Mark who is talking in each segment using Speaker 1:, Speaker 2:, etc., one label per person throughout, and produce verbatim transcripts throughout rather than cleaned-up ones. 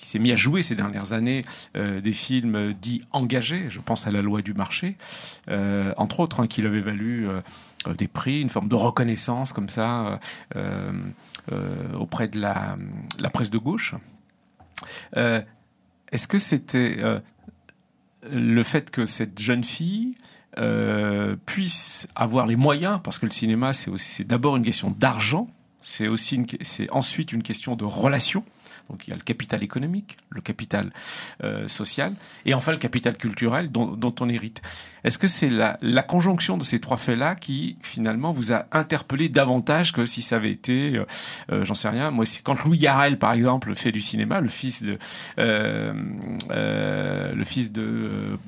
Speaker 1: qui s'est mis à jouer ces dernières années euh, des films dits engagés. Je pense à La Loi du marché, euh, entre autres, hein, qui lui avait valu euh, des prix, une forme de reconnaissance comme ça euh, euh, auprès de la, la presse de gauche. Euh, est-ce que c'était euh, le fait que cette jeune fille euh, puisse avoir les moyens, parce que le cinéma, c'est, aussi, c'est d'abord une question d'argent, c'est, aussi une, c'est ensuite une question de relations. Donc il y a le capital économique, le capital euh, social, et enfin le capital culturel dont, dont on hérite. Est-ce que c'est la, la conjonction de ces trois faits-là qui finalement vous a interpellé davantage que si ça avait été, euh, euh, j'en sais rien, moi c'est quand Louis Garrel par exemple fait du cinéma, le fils de, euh, euh, le fils de euh,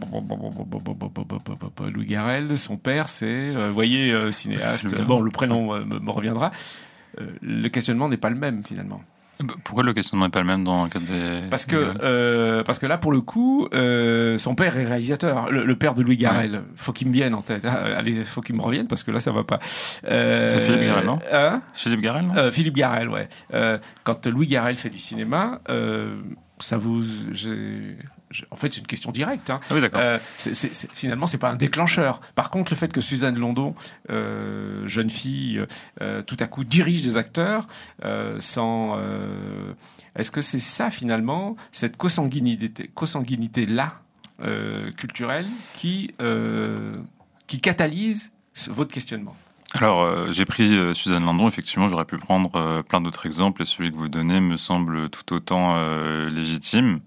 Speaker 1: Louis Garrel, son père c'est, euh, vous voyez, euh, cinéaste. Bon, le prénom euh, me, me reviendra. Euh, le questionnement n'est pas le même finalement.
Speaker 2: Pourquoi le questionnement n'est pas le même dans le cadre des...
Speaker 1: Parce que, euh, parce que là, pour le coup, euh, son père est réalisateur. Le, le père de Louis Garrel. Ouais. Faut qu'il me vienne en tête. Allez, faut qu'il me revienne parce que là, ça va pas.
Speaker 2: Euh, c'est Philippe Garrel, non
Speaker 1: hein
Speaker 2: Philippe Garrel, non
Speaker 1: euh, Philippe Garrel, ouais. Euh, quand Louis Garrel fait du cinéma, euh, ça vous... J'ai... En fait, c'est une question directe. Hein.
Speaker 2: Ah oui, d'accord.
Speaker 1: Euh, c'est, c'est, c'est, finalement, c'est pas un déclencheur. Par contre, le fait que Suzanne Landon, euh, jeune fille, euh, tout à coup dirige des acteurs, euh, sans, euh, est-ce que c'est ça finalement, cette consanguinité, consanguinité là, euh, culturelle, qui, euh, qui catalyse votre questionnement?
Speaker 2: Alors, euh, j'ai pris euh, Suzanne Landon. Effectivement, j'aurais pu prendre euh, plein d'autres exemples, et celui que vous donnez me semble tout autant euh, légitime.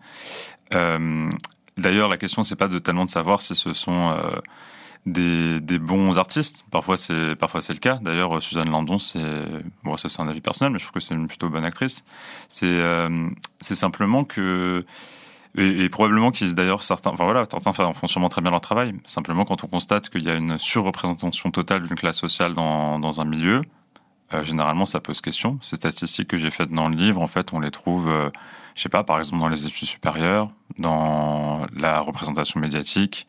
Speaker 2: Euh, d'ailleurs, la question, c'est pas de tellement de savoir si ce sont euh, des, des bons artistes. Parfois, c'est parfois c'est le cas. D'ailleurs, Suzanne Landon, c'est bon, ça c'est un avis personnel, mais je trouve que c'est une plutôt bonne actrice. C'est euh, c'est simplement que et, et probablement qu'ils d'ailleurs certains, enfin voilà, certains font sûrement très bien leur travail. Simplement, quand on constate qu'il y a une surreprésentation totale d'une classe sociale dans dans un milieu, euh, généralement, ça pose question. Ces statistiques que j'ai faites dans le livre, en fait, on les trouve euh, je sais pas, par exemple dans les études supérieures, dans la représentation médiatique,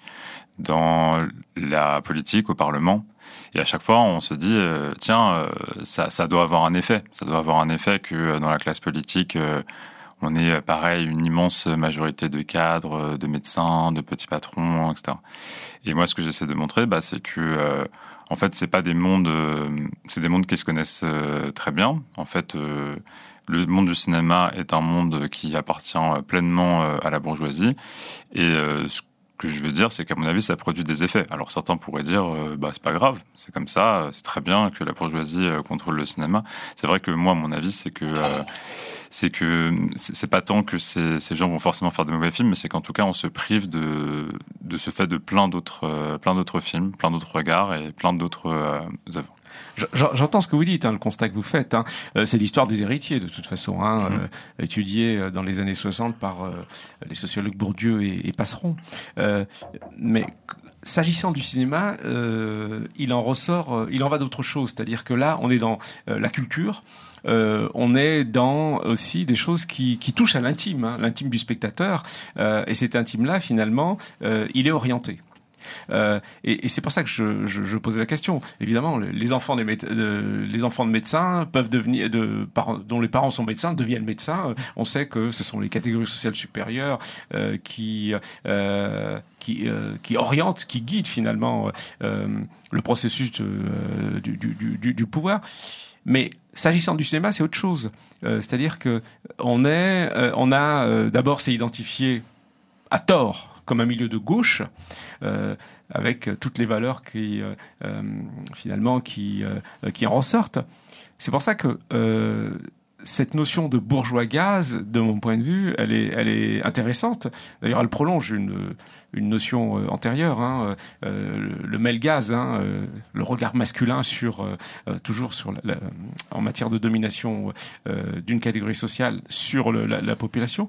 Speaker 2: dans la politique au Parlement. Et à chaque fois, on se dit, euh, tiens, euh, ça, ça doit avoir un effet. Ça doit avoir un effet que euh, dans la classe politique, euh, on est, pareil, une immense majorité de cadres, de médecins, de petits patrons, et cetera. Et moi, ce que j'essaie de montrer, bah, c'est que, euh, en fait, c'est pas des mondes, euh, c'est des mondes qui se connaissent euh, très bien. En fait, euh, le monde du cinéma est un monde qui appartient pleinement à la bourgeoisie. Et euh, ce que je veux dire, c'est qu'à mon avis, ça produit des effets. Alors certains pourraient dire, euh, bah c'est pas grave, c'est comme ça, c'est très bien que la bourgeoisie euh, contrôle le cinéma. C'est vrai que moi, mon avis, c'est que euh, c'est que c'est, c'est pas tant que ces, ces gens vont forcément faire de mauvais films, mais c'est qu'en tout cas, on se prive de de ce fait de plein d'autres euh, plein d'autres films, plein d'autres regards et plein d'autres euh, œuvres.
Speaker 1: J'entends ce que vous dites, hein, le constat que vous faites. Hein. Euh, c'est l'histoire des héritiers, de toute façon, hein, mmh. euh, étudiée dans les années soixante par euh, les sociologues Bourdieu et, et Passeron. Euh, mais s'agissant du cinéma, euh, il en ressort, euh, il en va d'autre chose. C'est-à-dire que là, on est dans euh, la culture. Euh, on est dans aussi des choses qui, qui touchent à l'intime, hein, l'intime du spectateur. Euh, et cet intime-là, finalement, euh, il est orienté. Euh, et, et c'est pour ça que je, je, je posais la question. Évidemment, les enfants, des méde- de, les enfants de médecins peuvent devenir, de, par, dont les parents sont médecins, deviennent médecins. On sait que ce sont les catégories sociales supérieures euh, qui, euh, qui, euh, qui orientent, qui guident finalement euh, le processus de, euh, du, du, du, du pouvoir. Mais s'agissant du cinéma, c'est autre chose. Euh, c'est-à-dire que on est, euh, on a euh, d'abord s'est identifié à tort comme un milieu de gauche, euh, avec toutes les valeurs qui, euh, euh, finalement, qui, euh, qui en ressortent. C'est pour ça que euh, cette notion de bourgeois gaz, de mon point de vue, elle est, elle est intéressante. D'ailleurs, elle prolonge une, une notion euh, antérieure, hein, euh, le, le male gaz, hein, euh, le regard masculin sur, euh, toujours sur la, la, en matière de domination euh, d'une catégorie sociale sur le, la, la population.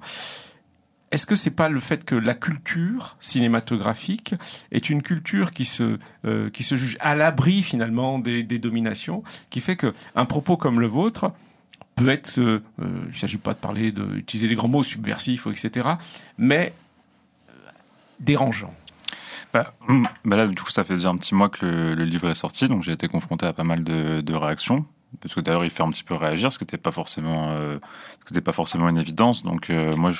Speaker 1: Est-ce que c'est pas le fait que la culture cinématographique est une culture qui se euh, qui se juge à l'abri finalement des, des dominations, qui fait que un propos comme le vôtre peut être, euh, il ne s'agit pas de parler d'utiliser des grands mots subversifs, et cetera, mais dérangeant.
Speaker 2: Bah, bah là, du coup, ça fait déjà un petit mois que le, le livre est sorti, donc j'ai été confronté à pas mal de, de réactions. Parce que d'ailleurs, il fait un petit peu réagir, ce qui n'était pas forcément, euh, ce qui n'était pas forcément une évidence. Donc, euh, moi, je,